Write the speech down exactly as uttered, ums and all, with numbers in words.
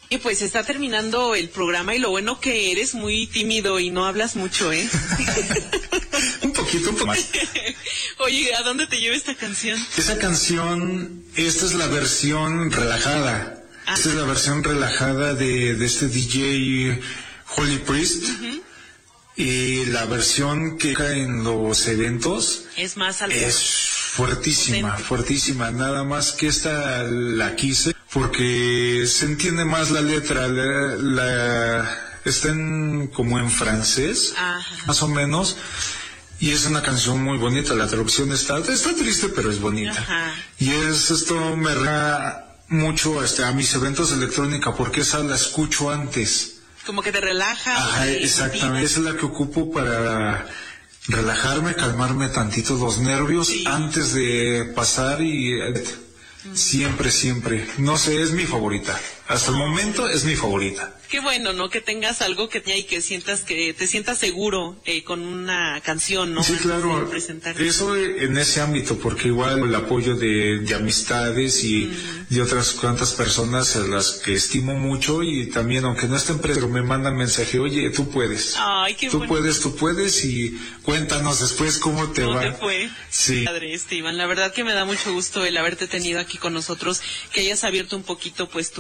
Y pues está terminando el programa y lo bueno que eres muy tímido y no hablas mucho, ¿eh? un poquito, un poco más. Oye, ¿a dónde te lleva esta canción? Esa canción, esta es la versión relajada. Ah. Esta es la versión relajada de, de este D J Holy Priest. Uh-huh. Y la versión que cae en los eventos es más algo. Es fuertísima, potente. fuertísima. Nada más que esta la quise porque se entiende más la letra. La, la está en, como en francés, Ajá. más o menos. Y es una canción muy bonita. La traducción está, está triste, pero es bonita. Ajá. Y es esto me da mucho este, a mis eventos de electrónica porque esa la escucho antes. Como que te relaja. Ajá, exactamente. Esa es la que ocupo para relajarme, calmarme tantito los nervios sí. antes de pasar y mm. siempre, siempre. No sé, es mi favorita. Hasta el momento es mi favorita. Qué bueno, ¿no? Que tengas algo que te y que sientas que te sientas seguro eh, con una canción, ¿no? Sí, claro. Eso en ese ámbito, porque igual el apoyo de, de amistades y mm. de otras cuantas personas a las que estimo mucho y también, aunque no estén presos, me mandan mensaje, oye, tú puedes. Ay, qué Tú bonito. puedes, tú puedes y cuéntanos después cómo te ¿Cómo va. te fue? Sí. Padre, este, Iván, la verdad que me da mucho gusto el haberte tenido aquí con nosotros, que hayas abierto un poquito, pues, tu